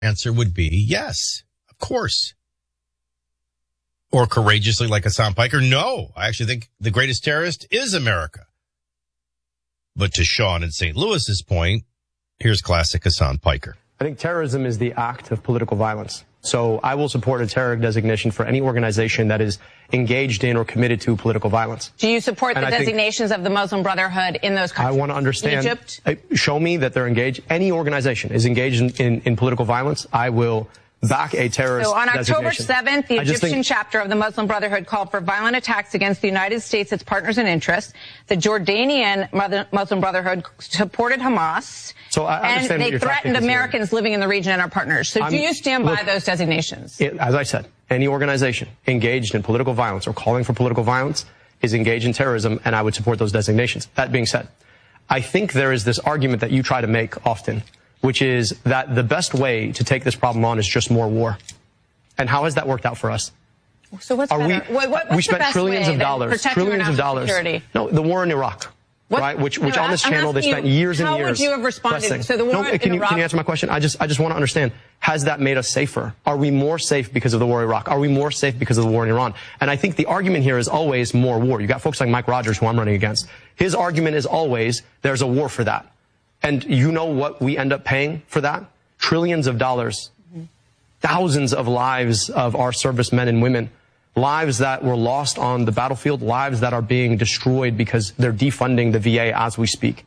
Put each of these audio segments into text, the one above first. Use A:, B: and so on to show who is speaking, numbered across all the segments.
A: answer would be yes, of course. Or courageously like Hassan Piker, no, I actually think the greatest terrorist is America. But to Sean in St. Louis's point, here's classic Hassan Piker.
B: I think terrorism is the act of political violence. So I will support a terror designation for any organization that is engaged in or committed to political violence.
C: Do you support the designations of the Muslim Brotherhood in those countries?
B: I want to understand.
C: Egypt?
B: Show me that they're engaged. Any organization is engaged in political violence. I will back a terrorist
C: So on October
B: designation.
C: 7th, the Egyptian chapter of the Muslim Brotherhood called for violent attacks against the United States, its partners and interests. The Jordanian Muslim Brotherhood supported Hamas.
B: So I understand
C: and they threatened Americans living in the region and our partners. So do you stand by those designations?
B: As I said, any organization engaged in political violence or calling for political violence is engaged in terrorism, and I would support those designations. That being said, I think there is this argument that you try to make often, which is that the best way to take this problem on is just more war. And how has that worked out for us?
C: So what's better? What's
B: we spent
C: the best
B: trillions
C: way
B: of dollars, trillions of dollars.
C: Security?
B: No, the war in Iraq. Right, which on this channel they spent years and years.
C: How would you have responded?
B: Pressing.
C: So the war in Iraq.
B: Can you answer my question? I just want to understand. Has that made us safer? Are we more safe because of the war in Iraq? Are we more safe because of the war in Iran? And I think the argument here is always more war. You got folks like Mike Rogers, who I'm running against. His argument is always there's a war for that. And you know what we end up paying for that? Trillions of dollars, thousands of lives of our servicemen and women. Lives that were lost on the battlefield, lives that are being destroyed because they're defunding the VA as we speak.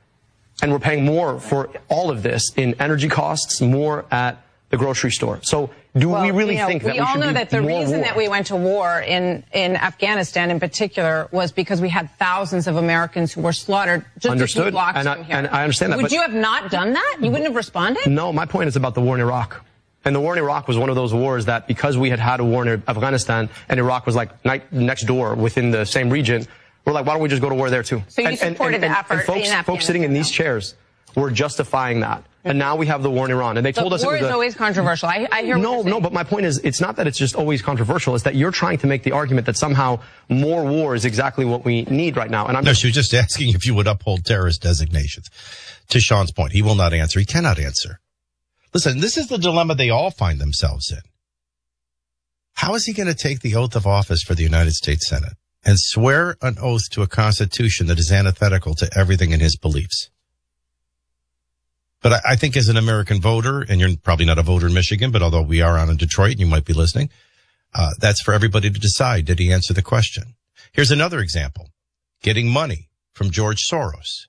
B: And we're paying more for all of this in energy costs, more at the grocery store. So do we really think that we should be more war? We all know that
C: the reason that we went to war in Afghanistan in particular was because we had thousands of Americans who were slaughtered just a few blocks from here.
B: And I understand that.
C: Would you have not done that? You wouldn't have responded?
B: No, my point is about the war in Iraq. And the war in Iraq was one of those wars that because we had a war in Afghanistan and Iraq was like next door within the same region, we're like, why don't we just go to war there too?
C: So you supported the effort in Afghanistan.
B: Folks sitting in these chairs were justifying that. And now we have the war in Iran. And they told us
C: war is always controversial. I hear what you're saying.
B: No, but my point is, it's not that it's just always controversial. It's that you're trying to make the argument that somehow more war is exactly what we need right now. And
A: she was just asking if you would uphold terrorist designations. To Sean's point, he will not answer. He cannot answer. Listen, this is the dilemma they all find themselves in. How is he going to take the oath of office for the United States Senate and swear an oath to a constitution that is antithetical to everything in his beliefs? But I think as an American voter, and you're probably not a voter in Michigan, but although we are on in Detroit and you might be listening, that's for everybody to decide. Did he answer the question? Here's another example. Getting money from George Soros.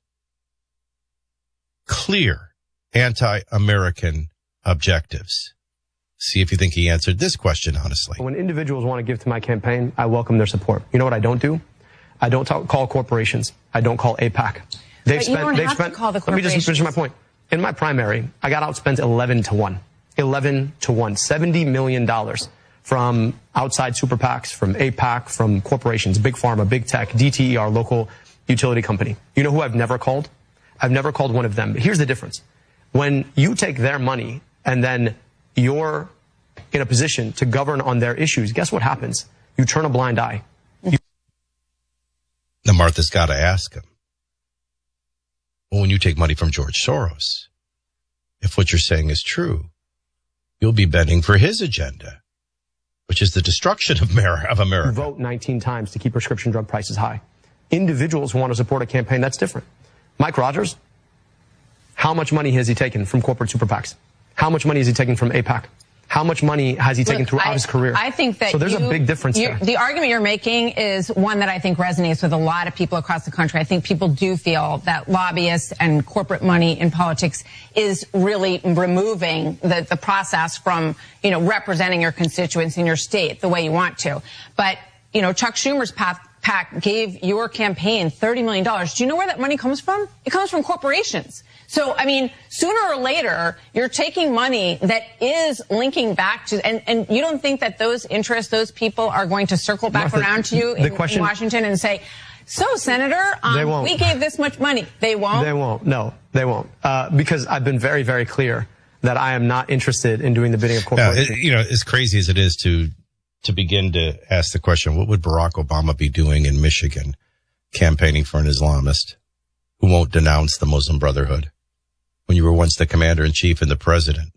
A: Clear anti-American objectives. See if you think he answered this question honestly.
B: When individuals want to give to my campaign, I welcome their support. You know what I don't do? I don't call corporations. I don't call AIPAC.
C: They've spent. Call the
B: let me just finish my point. In my primary, I got outspent 11-1. 11-1. $70 million from outside super PACs, from AIPAC, from corporations, big pharma, big tech, DTE, our local utility company. You know who I've never called? I've never called one of them. But here's the difference. When you take their money and then you're in a position to govern on their issues, guess what happens? You turn a blind eye.
A: Now, Martha's got to ask him. Well, when you take money from George Soros, if what you're saying is true, you'll be bending for his agenda, which is the destruction of America.
B: Vote 19 times to keep prescription drug prices high. Individuals who want to support a campaign, that's different. Mike Rogers, how much money has he taken from corporate super PACs? How much money has he taken from AIPAC? How much money has he taken throughout his career?
C: I think that
B: so there's a big difference there.
C: The argument you're making is one that I think resonates with a lot of people across the country. I think people do feel that lobbyists and corporate money in politics is really removing the process from, representing your constituents in your state the way you want to. But, Chuck Schumer's PAC gave your campaign $30 million. Do you know where that money comes from? It comes from corporations. So, sooner or later, you're taking money that is linking back to, and you don't think that those interests, those people are going to circle back around to you in Washington and say, so, Senator, we gave this much money. They won't?
B: They won't. No, they won't. Because I've been very, very clear that I am not interested in doing the bidding of corporations.
A: As crazy as it is to begin to ask the question, what would Barack Obama be doing in Michigan campaigning for an Islamist who won't denounce the Muslim Brotherhood when you were once the commander-in-chief and the president